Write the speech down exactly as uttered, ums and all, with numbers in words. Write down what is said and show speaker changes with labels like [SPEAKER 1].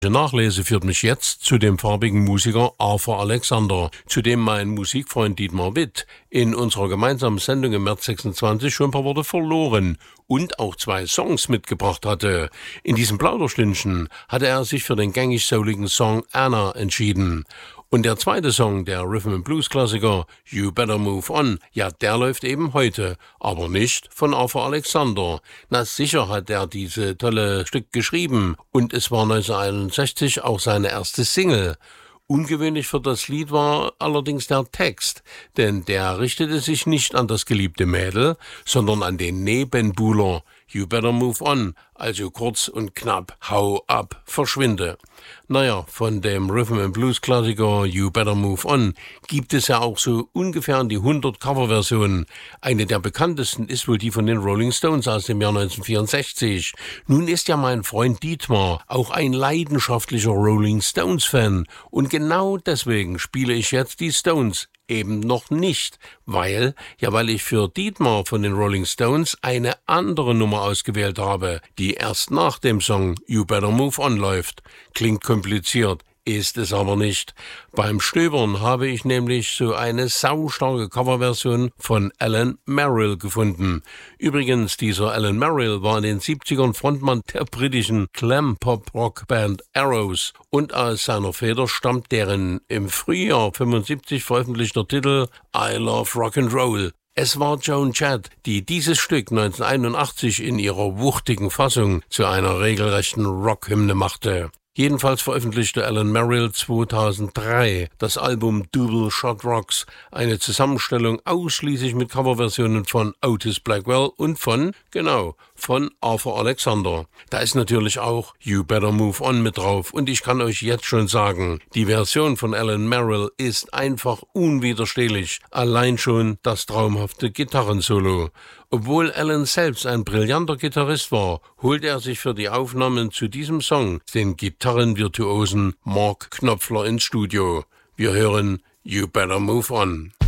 [SPEAKER 1] Die Nachlese führt mich jetzt zu dem farbigen Musiker Arthur Alexander, zu dem mein Musikfreund Dietmar Witt in unserer gemeinsamen Sendung im März sechsundzwanzig schon ein paar Worte verloren und auch zwei Songs mitgebracht hatte. In diesem Plauderstündchen hatte er sich für den gängig souligen Song Anna entschieden. Und der zweite Song, der Rhythm-and-Blues-Klassiker You Better Move On, ja, der läuft eben heute, aber nicht von Arthur Alexander. Na sicher hat er diese tolle Stück geschrieben und es war neunzehnhunderteinundsechzig auch seine erste Single. Ungewöhnlich für das Lied war allerdings der Text, denn der richtete sich nicht an das geliebte Mädel, sondern an den Nebenbuhler. You better move on, also kurz und knapp, hau ab, verschwinde. Naja, von dem Rhythm-and-Blues-Klassiker You Better Move On gibt es ja auch so ungefähr an die hundert Coverversionen. Eine der bekanntesten ist wohl die von den Rolling Stones aus dem Jahr neunzehnhundertvierundsechzig. Nun ist ja mein Freund Dietmar auch ein leidenschaftlicher Rolling Stones-Fan und genau deswegen spiele ich jetzt die Stones. Eben noch nicht, weil, ja weil ich für Dietmar von den Rolling Stones eine andere Nummer ausgewählt habe, die erst nach dem Song You Better Move On läuft. Klingt kompliziert, ist es aber nicht. Beim Stöbern habe ich nämlich so eine saustarke Coverversion von Alan Merrill gefunden. Übrigens, dieser Alan Merrill war in den siebzigern Frontmann der britischen Glam-Pop-Rock-Band Arrows und aus seiner Feder stammt deren im Frühjahr fünfundsiebzig veröffentlichter Titel I Love Rock'n'Roll. Es war Joan Jett, die dieses Stück neunzehnhunderteinundachtzig in ihrer wuchtigen Fassung zu einer regelrechten Rockhymne machte. Jedenfalls veröffentlichte Alan Merrill zweitausenddrei das Album Double Shot Rocks, eine Zusammenstellung ausschließlich mit Coverversionen von Otis Blackwell und von, genau, von Arthur Alexander. Da ist natürlich auch You Better Move On mit drauf und ich kann euch jetzt schon sagen, die Version von Alan Merrill ist einfach unwiderstehlich, allein schon das traumhafte Gitarrensolo. Obwohl Alan selbst ein brillanter Gitarrist war, holt er sich für die Aufnahmen zu diesem Song den Gitarrenvirtuosen Mark Knopfler ins Studio. Wir hören You Better Move On.